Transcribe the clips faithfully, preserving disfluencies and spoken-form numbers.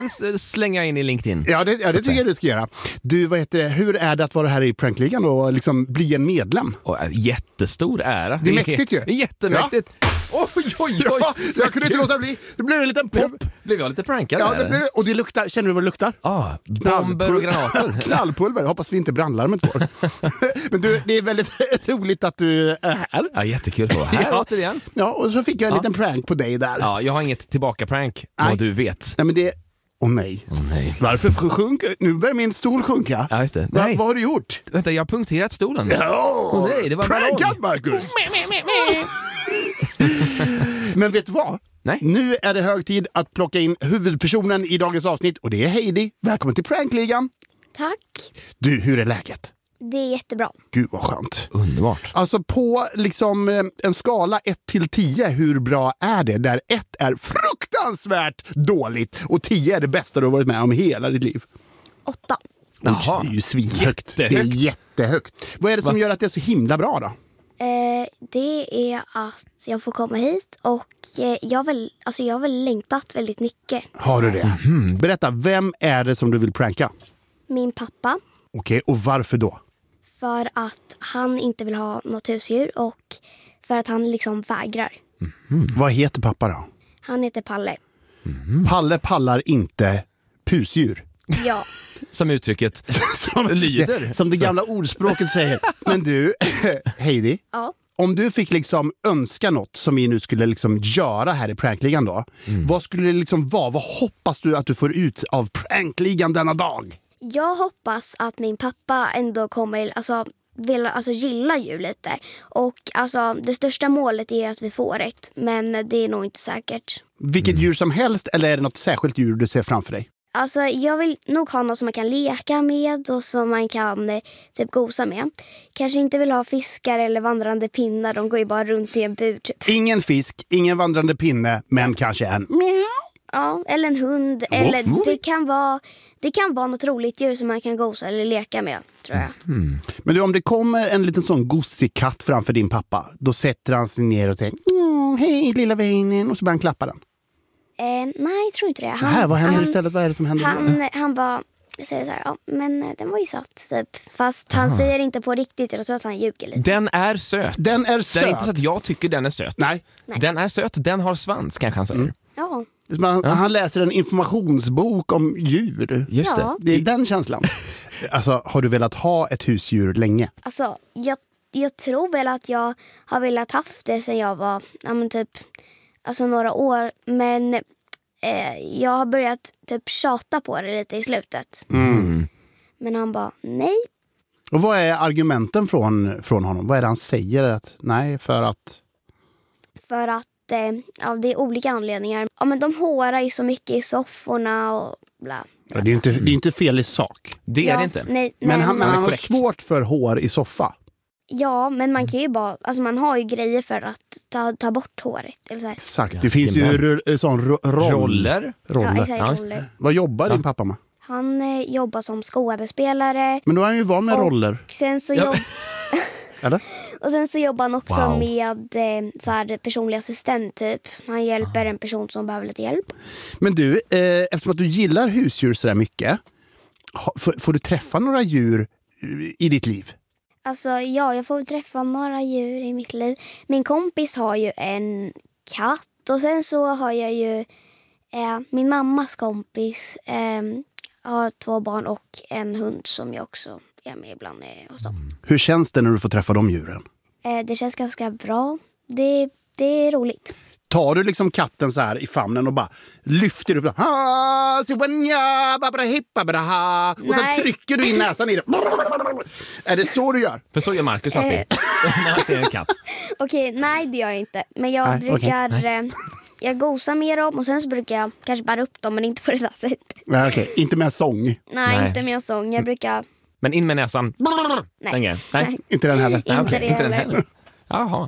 slänga in i LinkedIn. Ja, det, ja, det tycker jag du ska göra. Du, vad heter det? Hur är det att vara här i Prankligan och liksom bli en medlem? Och, jättestor ära. Det är mäktigt ju. Jättemäktigt. Ja. Oj, oj, oj. Ja, jag kunde inte låta bli. Det blev en liten pop. Blev jag lite prankad? Ja, det blev, och det luktar. Känner du vad det luktar? Ja, ah, bomber och granater. Knallpulver. Hoppas vi inte brandlarmet går. Men du, det är väldigt roligt att du är här. Ja, jättekul att vara här ja. återigen. Ja, och så fick jag en ja. liten prank på dig där. Ja, jag har inget tillbaka-prank, vad du vet. Nej, men det... Åh oh, nej. Oh, nej. Varför sjunka? Nu börjar min stol sjunka. Ja, just det. Va, vad har du gjort? Vänta, jag har punkterat stolen. Ja, oh, nej, det var prankad, Marcus. Men vet du vad? Nej. Nu är det hög tid att plocka in huvudpersonen i dagens avsnitt. Och det är Heidi. Välkommen till Prankligan. Tack. Du, hur är läget? Det är jättebra. Gud vad skönt. Underbart. Alltså på liksom en skala ett till tio, hur bra är det? Där ett är fruktansvärt dåligt och tio är det bästa du har varit med om hela ditt liv. åtta. Jaha. Det är ju svinhögt. Det är jättehögt. Vad är det som Va? gör att det är så himla bra då? Eh, det är att jag får komma hit och eh, jag, vill, alltså jag har väl längtat väldigt mycket. Har du det? Mm. Berätta, vem är det som du vill pranka? Min pappa. Okej, och varför då? För att han inte vill ha något husdjur och för att han liksom vägrar. Mm. Vad heter pappa då? Han heter Palle. Mm. Palle pallar inte pusdjur. Ja. Som uttrycket som, lyder. Som det gamla ordspråket säger. Men du, Heidi. Ja. Om du fick liksom önska något som vi nu skulle liksom göra här i Prankligan då. Mm. Vad skulle det liksom vara? Vad hoppas du att du får ut av Prankligan denna dag? Jag hoppas att min pappa ändå kommer alltså, vill, alltså, gilla djur lite. Och alltså, det största målet är att vi får ett. Men det är nog inte säkert. Vilket djur som helst eller är det något särskilt djur du ser framför dig? Alltså jag vill nog ha något som man kan leka med och som man kan eh, typ gosa med. Kanske inte vill ha fiskar eller vandrande pinnar, de går ju bara runt i en bur typ. Ingen fisk, ingen vandrande pinne, men kanske en... Ja, eller en hund. Eller det kan vara det kan vara något roligt djur som man kan gosa eller leka med, tror jag. Mm. Men du, om det kommer en liten sån gosig katt framför din pappa, då sätter han sig ner och säger mm, hej lilla vännen, och så börjar han klappa den. Eh, nej, jag tror inte det. Han, här, vad händer han, istället? Vad är det som händer? Han, han bara säger så här, ja, men den var ju söt typ. Fast han Aha. säger inte på riktigt, jag tror att han ljuger lite. Den är söt. Den är söt. Det är inte så att jag tycker den är söt. Nej. nej. Den är söt, den har svans, kanske han säger. Mm. Ja. Man, ja. Han läser en informationsbok om djur. Just det. Ja. Det är den känslan. Alltså, har du velat ha ett husdjur länge? Alltså, jag, jag tror väl att jag har velat haft det sen jag var, ja men typ, alltså några år. Men eh, jag har börjat typ tjata på det lite i slutet. Mm. Men han bara, nej. Och vad är argumenten från, från honom? Vad är det han säger? Att, nej, för att... För att ja, det är olika anledningar. Ja, men de hårar ju så mycket i sofforna och bla. Ja, det är inte, det är inte fel i sak. Det är ja, det inte. Nej, men men han, men han har svårt för hår i soffa. Ja, men man kan ju bara, alltså man har ju grejer för att ta, ta bort håret. Eller så här. Exakt, det finns ju r- sån ro- roll. roller. roller. Ja, exakt, roller. Vad jobbar ja. din pappa med? Han eh, jobbar som skådespelare. Men då är han ju van med och roller. Sen så ja. jobb... Eller? Och sen så jobbar han också wow. med eh, så här, personlig assistent typ. Han hjälper en person som behöver lite hjälp. Men du, eh, eftersom att du gillar husdjur så där mycket, ha, får, får du träffa några djur i ditt liv? Alltså ja, jag får träffa några djur i mitt liv. Min kompis har ju en katt och sen så har jag ju eh, min mammas kompis eh, har två barn och en hund som jag också är med ibland hos dem. Mm. Hur känns det när du får träffa de djuren? Eh, det känns ganska bra. Det, det är roligt. Tar du liksom katten så här i famnen och bara lyfter upp den? Och sen trycker du in näsan i det. Är det så du gör? För så gör Marcus alltid eh. när han ser en katt. Okej, okay, nej det gör jag inte. Men jag nej, brukar... Okay. Jag gosar med dem och sen så brukar jag kanske bara upp dem, men inte på det där sättet. Ja, okej, okay. Inte med sång? Nej, nej, inte med sång. Jag brukar... Men in med näsan? Nej. Nej. Nej. Inte den heller? Inte, nej, okay. det inte den heller. heller. Jaha.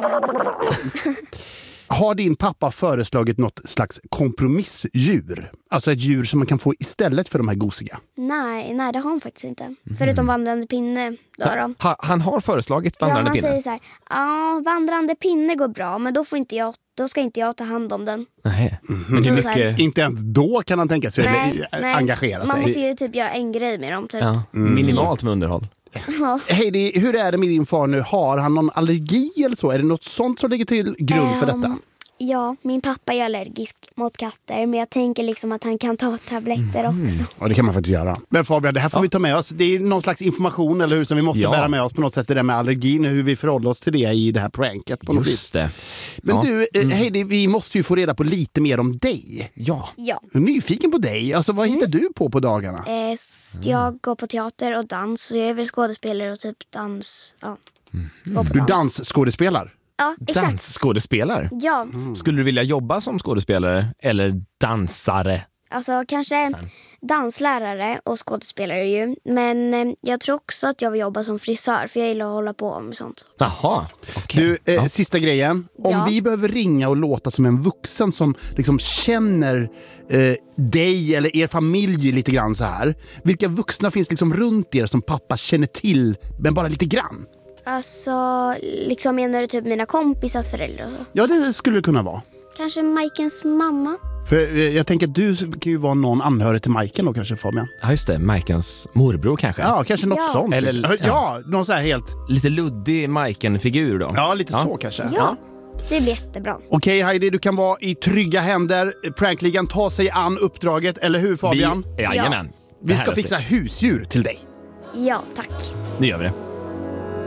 Har din pappa föreslagit något slags kompromissdjur? Alltså ett djur som man kan få istället för de här gosiga? Nej, nej det har han faktiskt inte. Mm. Förutom vandrande pinne. Då ha, ha, han har föreslagit vandrande pinne? Ja, han pinne. säger så här, ja, vandrande pinne går bra, men då får inte jag då ska inte jag ta hand om den. Nej. Men det är Så här- mycket... Inte ens då kan han tänka sig Nej, eller, nej. engagera Man sig. måste ju typ göra en grej med dem typ. Ja, minimalt med underhåll. Ja. Heidi, hur är det med din far nu? Har han någon allergi eller så? Är det något sånt som ligger till grund för detta? Ehm, Ja, min pappa är allergisk mot katter, men jag tänker liksom att han kan ta tabletter också. Ja, det kan man faktiskt göra. Men Fabian, det här får vi ta med oss. Det är någon slags information, eller hur, som vi måste Ja. bära med oss på något sätt. Det där med allergin och hur vi förhåller oss till det i det här pranket på något vis. Just det. Men Ja. du, eh, Heidi, vi måste ju få reda på lite mer om dig. Ja. Ja, Jag är nyfiken på dig. Alltså, vad hittar du på på dagarna? eh, s- jag går på teater och dans, och jag är väl skådespelare och typ dans. Ja, går på Du dans. dansskådespelare. Ja, exakt. Dansskådespelare. Ja, Skulle du vilja jobba som skådespelare eller dansare? alltså kanske en danslärare och skådespelare ju. Men eh, jag tror också att jag vill jobba som frisör, för jag gillar att hålla på med sånt. Jaha, okej. Du, eh, sista grejen. Om Ja. vi behöver ringa och låta som en vuxen som liksom känner eh, dig eller er familj lite grann så här. Vilka vuxna finns liksom runt er som pappa känner till, men bara lite grann? Alltså, liksom menar du typ mina kompisars föräldrar och så? Ja, det skulle det kunna vara. Kanske Majkens mamma? För eh, jag tänker att du kan ju vara någon anhörig till Majken då kanske, Fabian. Ja, just det. Majkens morbror kanske. Ja, kanske något Ja. sånt. Eller- Eller, ja. ja, någon så här helt... Lite luddig Majken-figur då. Ja, lite så kanske. Ja, det blir jättebra. Okej Heidi, du kan vara i trygga händer. Prankligan tar sig an uppdraget, eller hur Fabian? Vi, jajamän. Vi Det här ska löser fixa husdjur till dig. Ja, tack. Nu gör vi det.